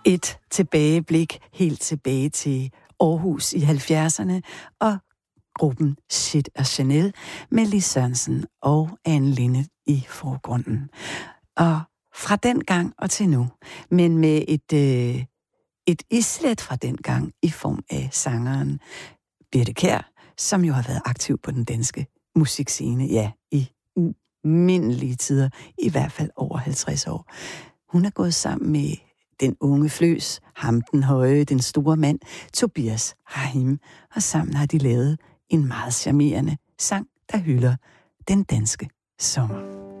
Et tilbageblik helt tilbage til Aarhus i 70'erne og gruppen Shit og Chanel med Lis Sørensen og Anne Linnet i forgrunden. Og fra den gang og til nu, men med et islet fra den gang i form af sangeren Birthe Kjær, som jo har været aktiv på den danske musikscene, ja, i umindelige tider, i hvert fald over 50 år. Hun er gået sammen med den unge Fløs, ham den høje, den store mand, Tobias Rahim, og sammen har de lavet en meget charmerende sang, der hylder den danske sommer.